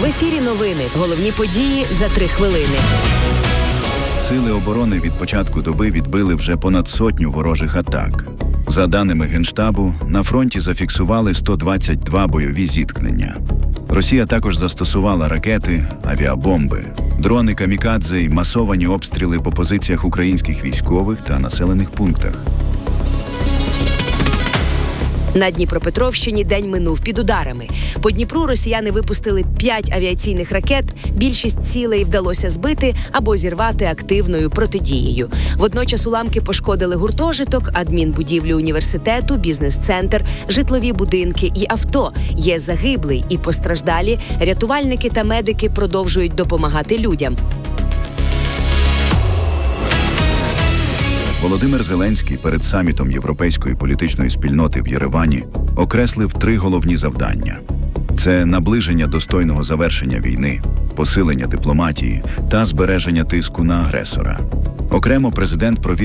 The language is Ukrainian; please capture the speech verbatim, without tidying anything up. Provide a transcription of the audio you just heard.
В ефірі новини. Головні події за три хвилини. Сили оборони від початку доби відбили вже понад сотню ворожих атак. За даними Генштабу, на фронті зафіксували сто двадцять два бойові зіткнення. Росія також застосувала ракети, авіабомби, дрони камікадзе й масовані обстріли по позиціях українських військових та населених пунктах. На Дніпропетровщині день минув під ударами. По Дніпру росіяни випустили п'ять авіаційних ракет, більшість цілей вдалося збити або зірвати активною протидією. Водночас уламки пошкодили гуртожиток, адмінбудівлю університету, бізнес-центр, житлові будинки і авто. Є загиблий і постраждалі. Рятувальники та медики продовжують допомагати людям. Володимир Зеленський перед самітом Європейської політичної спільноти в Єревані окреслив три головні завдання. Це наближення достойного завершення війни, посилення дипломатії та збереження тиску на агресора. Окремо президент провів